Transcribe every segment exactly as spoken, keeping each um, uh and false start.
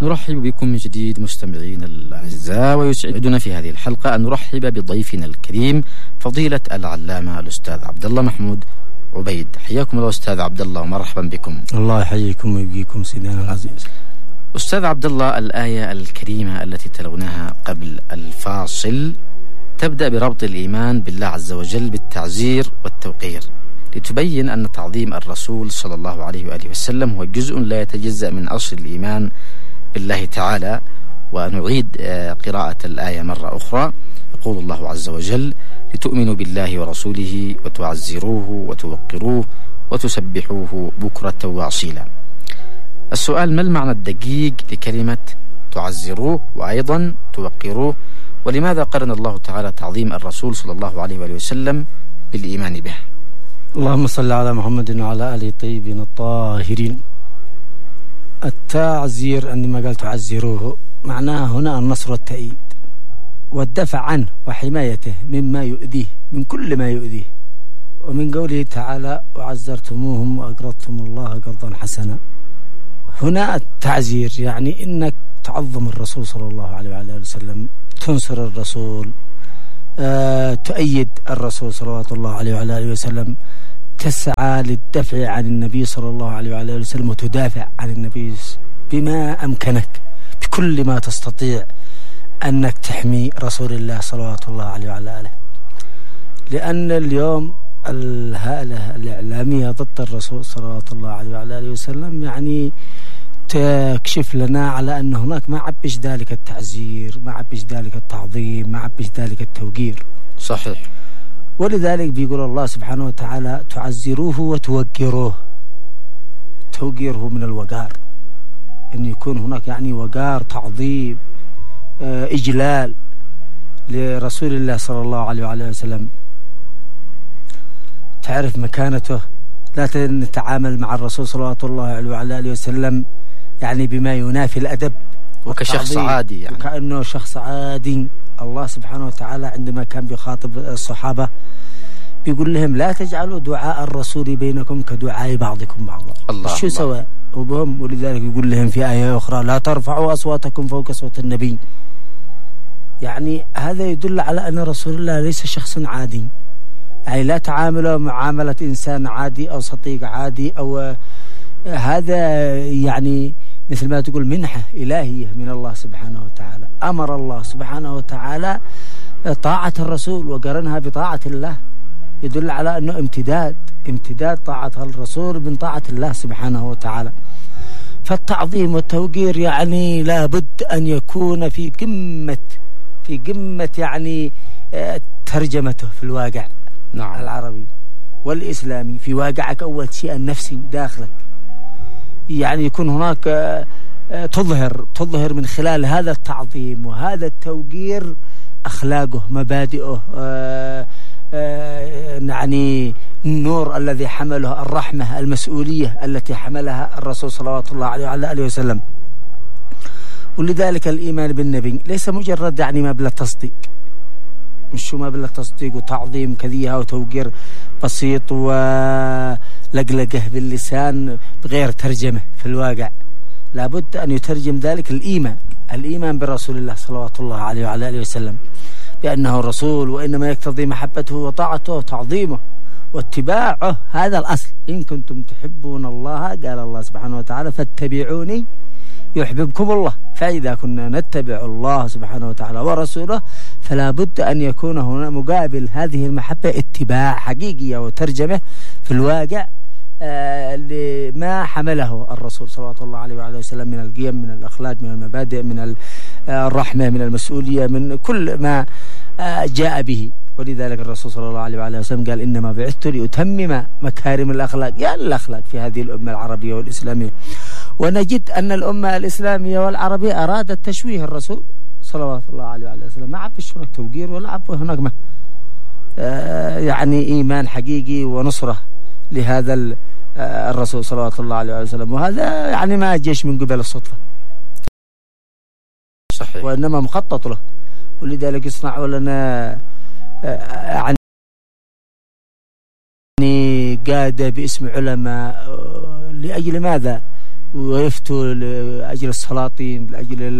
نرحب بكم من جديد مستمعين الأعزاء، ويسعدنا في هذه الحلقة أن نرحب بضيفنا الكريم فضيلة العلامة الأستاذ عبد الله محمود عبيد. حياكم الله أستاذ عبد الله ومرحبا بكم. الله يحييكم ويبقيكم سيدنا العزيز. أستاذ عبد الله، الآية الكريمة التي تلوناها قبل الفاصل تبدأ بربط الإيمان بالله عز وجل بالتعزير والتوقير، لتبين أن تعظيم الرسول صلى الله عليه وآله وسلم هو جزء لا يتجزأ من أصل الإيمان بالله تعالى. ونعيد قراءة الآية مرة أخرى. يقول الله عز وجل: لتؤمنوا بالله ورسوله وتعزروه وتوقروه وتسبحوه بكرة وأصيلا. السؤال: ما المعنى الدقيق لكلمة تعزروه وأيضا توقروه؟ ولماذا قرن الله تعالى تعظيم الرسول صلى الله عليه وآله وسلم بالإيمان به؟ اللهم صل على محمد وعلى آله الطيبين الطاهرين. التعزير عندما قال تعزروه معناه هنا النصر والتأييد والدفع عنه وحمايته مما يؤذيه، من كل ما يؤذيه. ومن قوله تعالى: وعزرتموهم وأقرضتم الله قرضا حسنا. هنا التعزير يعني إنك تعظم الرسول صلى الله عليه وآله وسلم، تنصر الرسول، أه، تؤيد الرسول صلوات الله عليه وعلى آله وسلم، تسعى للدفع عن النبي صلى الله عليه وعلى آله وسلم، وتدافع عن النبي بما أمكنك، بكل ما تستطيع أنك تحمي رسول الله صلوات الله عليه وعلى آله. لأن اليوم الهالة الإعلامية ضد الرسول صلوات الله عليه وعلى آله وسلم يعني تكشف لنا على أن هناك ما عبش ذلك التعزير، ما عبش ذلك التعظيم، ما عبش ذلك التوقير. صحيح. ولذلك بيقول الله سبحانه وتعالى: تعزروه وتوقروه. التوقير هو من الوقار، أن يكون هناك يعني وقار، تعظيم، إجلال لرسول الله صلى الله عليه وعلى وسلم. تعرف مكانته، لا نتعامل مع الرسول صلوات الله عليه وعلى آله وسلم يعني بما ينافي الأدب وكشخص عادي، يعني وكأنه شخص عادي. الله سبحانه وتعالى عندما كان بيخاطب الصحابة بيقول لهم: لا تجعلوا دعاء الرسول بينكم كدعاء بعضكم بعضا. الله شو الله. سوى وبهم. ولذلك يقول لهم في آية أخرى: لا ترفعوا أصواتكم فوق صوت النبي. يعني هذا يدل على أن رسول الله ليس شخص عادي، يعني لا تعامله معاملة إنسان عادي أو صديق عادي، أو هذا يعني مثل ما تقول منحة إلهية من الله سبحانه وتعالى. أمر الله سبحانه وتعالى طاعة الرسول وقرنها بطاعة الله، يدل على أنه امتداد امتداد طاعة الرسول من طاعة الله سبحانه وتعالى. فالتعظيم والتوقير يعني لابد أن يكون في قمة في قمة يعني ترجمته في الواقع. نعم. العربي والإسلامي، في واقعك أول شيء النفسي داخلك، يعني يكون هناك تظهر تظهر من خلال هذا التعظيم وهذا التوقير أخلاقه، مبادئه، يعني النور الذي حمله، الرحمة، المسؤولية التي حملها الرسول صلوات الله عليه وعلى آله وسلم. ولذلك الإيمان بالنبي ليس مجرد يعني ما بلا تصديق، مش ما بلا تصديق وتعظيم كذيها وتوقير بسيط ولقلقه باللسان بغير ترجمة في الواقع. لابد أن يترجم ذلك الإيمان الإيمان برسول الله صلوات الله عليه وعلى آله وسلم بأنه الرسول، وإنما يقتضي محبته وطاعته وتعظيمه واتباعه. هذا الأصل: إن كنتم تحبون الله، قال الله سبحانه وتعالى: فاتبعوني يحببكم الله. فإذا كنا نتبع الله سبحانه وتعالى ورسوله فلا بد أن يكون هنا مقابل هذه المحبة اتباع حقيقي وترجمة في الواقع آه لما حمله الرسول صلى الله عليه وعلى وسلم من القيم، من الأخلاق، من المبادئ، من الرحمة، من المسؤولية، من كل ما آه جاء به. ولذلك الرسول صلى الله عليه وعلى وسلم قال: إنما بعثت لأتمم مكارم الأخلاق، يعني الأخلاق في هذه الأمة العربية والإسلامية. ونجد أن الأمة الإسلامية والعربية أرادت تشويه الرسول صلوات الله عليه وعلى وسلم. ما عبش هناك توقير ولا عب هناك ما آه يعني إيمان حقيقي ونصرة لهذا الرسول صلوات الله عليه وسلم. وهذا يعني ما جيش من قبل الصدفة، صحيح، وإنما مخطط له. ولذلك يصنعوا لنا يعني قادة باسم علماء. لأجل ماذا؟ ويفتوا لأجل السلاطين، لأجل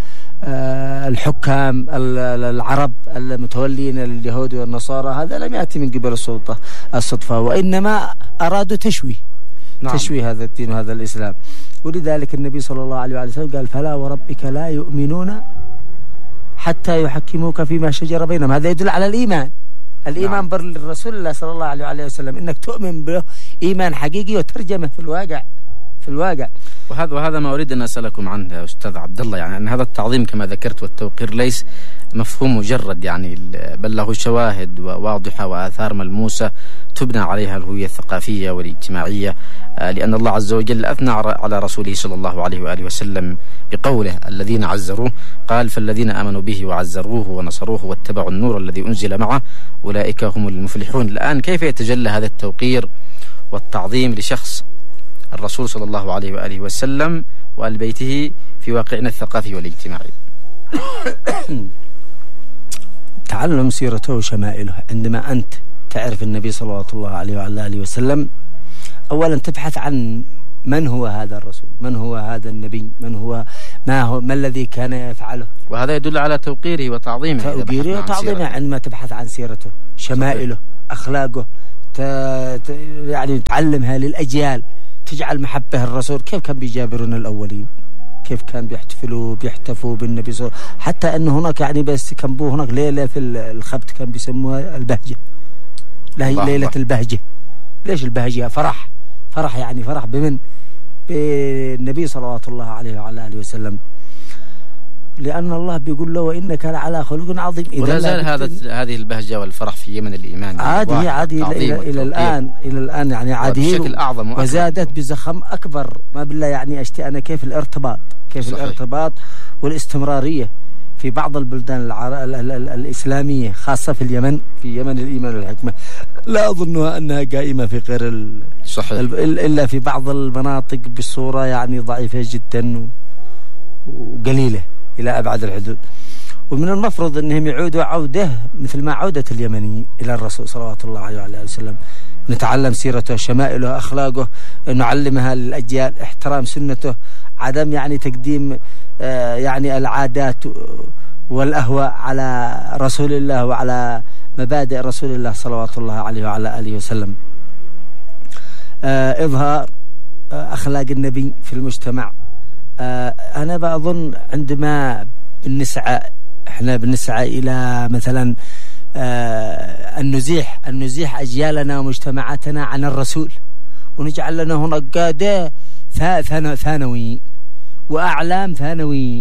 الحكام العرب المتولين لليهود والنصارى. هذا لم يأتي من قبل السلطة الصدفة، وإنما أرادوا تشويه نعم. تشويه هذا الدين وهذا الإسلام. ولذلك النبي صلى الله عليه وسلم قال فلا وربك لا يؤمنون حتى يحكموك فيما شجر بينهم. هذا يدل على الإيمان، الإيمان نعم. بالرسول الله صلى الله عليه وسلم، إنك تؤمن به إيمان حقيقي وترجمه في الواقع في الواقع. وهذا وهذا ما أريد أن أسألكم عنه يا أستاذ عبد الله، يعني أن هذا التعظيم كما ذكرت والتوقير ليس مفهوم مجرد يعني، بل له شواهد واضحة وآثار ملموسة تبنى عليها الهوية الثقافية والاجتماعية، لأن الله عز وجل أثنى على رسوله صلى الله عليه وآله وسلم بقوله الذين عزروه، قال فالذين آمنوا به وعزروه ونصروه واتبعوا النور الذي أنزل معه أولئك هم المفلحون. الآن كيف يتجلى هذا التوقير والتعظيم لشخص الرسول صلى الله عليه وآله وسلم وآل بيته في واقعنا الثقافي والاجتماعي؟ تعلم سيرته وشمائله. عندما أنت تعرف النبي صلى الله عليه وعلى آله وسلم، أولا تبحث عن من هو هذا الرسول، من هو هذا النبي، من هو ما هو ما الذي كان يفعله، وهذا يدل على توقيره وتعظيمه. توقيره وتعظيمه عندما تبحث عن سيرته، شمائله، صحيح. أخلاقه، ت... ت... يعني تعلمها للأجيال، تجعل محبه الرسول. كيف كان بيجابرون الأولين، كيف كان بيحتفلوا بيحتفوا بالنبي صلى الله عليه وسلم، حتى أنه هناك يعني بس كان بو هناك ليلة في الخبت كان بيسموها البهجة، لا ليلة الله. البهجة. ليش البهجة؟ فرح، فرح يعني فرح بمن؟ بالنبي صلوات الله عليه وعلى آله وسلم، لأن الله بيقول له وإنك لعلى خلق عظيم. ولا زال هذا هذه البهجة والفرح في يمن الإيمان عادي عادي إلى, إلى الآن إلى الآن يعني عادي بشكل أعظم وزادت بزخم أكبر ما بالله. يعني أشتي أنا كيف الارتباط، كيف صحيح. الارتباط والاستمرارية في بعض البلدان العر... ال... ال... ال... الإسلامية، خاصة في اليمن، في يمن الإيمان والحكمة لا أظنها أنها قائمة في غير ال... صحيح. ال... إلا في بعض المناطق بصورة يعني ضعيفة جدا و... وقليلة إلى أبعد الحدود. ومن المفروض أنهم يعودوا عودة مثل ما عودت اليمنيين إلى الرسول صلوات الله عليه وعلى آله وسلم، نتعلم سيرته، شمائله، أخلاقه، نعلمها للأجيال، احترام سنته، عدم يعني تقديم آه يعني العادات والأهواء على رسول الله وعلى مبادئ رسول الله صلوات الله عليه وعلى آله وسلم. آه إظهار آه أخلاق النبي في المجتمع. آه أنا بأظن عندما بنسعى إحنا بنسعى إلى مثلا آه أن نزيح أن نزيح أجيالنا ومجتمعاتنا عن الرسول، ونجعل لنا هنا قادة ثانويين وأعلام ثانويين،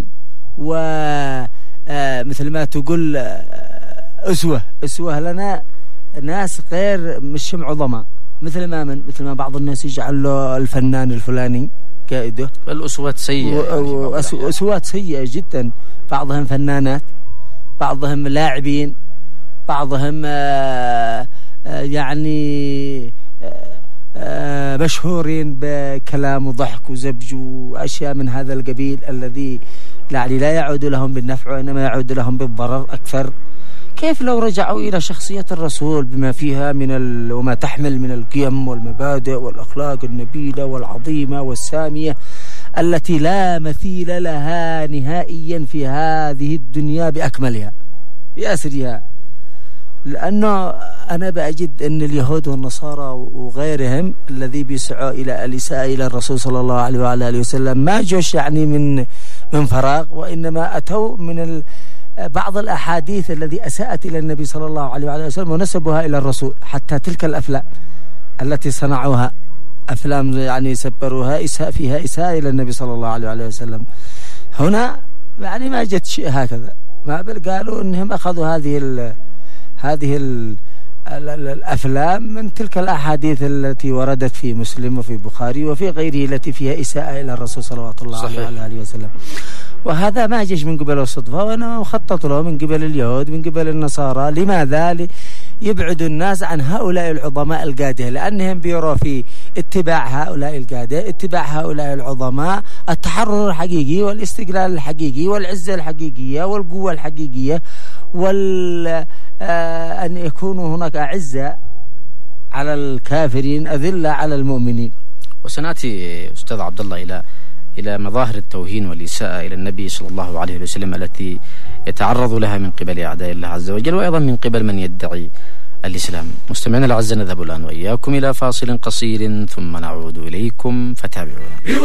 ومثل ما تقول أسوة أسوة لنا ناس غير مش عظماء، مثل ما من مثل ما بعض الناس يجعل له الفنان الفلاني قائده. الأسوات سيئة، أسوات سيئة جدا. بعضهم فنانات، بعضهم لاعبين، بعضهم آآ آآ يعني آآ مشهورين بكلام وضحك وزبج وأشياء من هذا القبيل الذي يعني لا يعود لهم بالنفع وإنما يعود لهم بالضرر أكثر. كيف لو رجعوا إلى شخصية الرسول بما فيها من ال... وما تحمل من القيم والمبادئ والأخلاق النبيلة والعظيمة والسامية التي لا مثيل لها نهائيا في هذه الدنيا بأكملها بأسرها. لأنه أنا بأجد أن اليهود والنصارى وغيرهم الذي بيسعوا إلى الإساءة إلى الرسول صلى الله عليه وعلى آله وسلم ما جوش يعني من من فراغ، وإنما أتوا من ال... بعض الأحاديث التي أساءت إلى النبي صلى الله عليه وعلى وسلم ونسبوها إلى الرسول. حتى تلك الأفلام التي صنعوها أفلام يعني سبروها إساءة فيها إساءة إلى النبي صلى الله عليه وعلى وسلم. هنا يعني ما جت شيء هكذا، ما بل قالوا إنهم أخذوا هذه ال هذه ال الأفلام من تلك الأحاديث التي وردت في مسلم وفي بخاري وفي غيره التي فيها إساءة إلى الرسول صلى الله عليه وعلى وسلم. وهذا ما جيش من قبل الصدفة، وأنا مخطط له من قبل اليهود من قبل النصارى. لماذا؟ يبعدوا الناس عن هؤلاء العظماء القادة، لأنهم بيروا في اتباع هؤلاء القادة، اتباع هؤلاء العظماء، التحرر الحقيقي والاستقلال الحقيقي والعزة الحقيقية والقوة الحقيقية، وال آه أن يكونوا هناك أعزة على الكافرين أذلة على المؤمنين. وسنأتي أستاذ عبد الله إلى إلى مظاهر التوهين والإساءة إلى النبي صلى الله عليه وسلم التي يتعرض لها من قبل أعداء الله عز وجل، وأيضا من قبل من يدعي الإسلام. مستمعينا الأعزاء، نذهب الآن وإياكم إلى فاصل قصير ثم نعود إليكم، فتابعونا.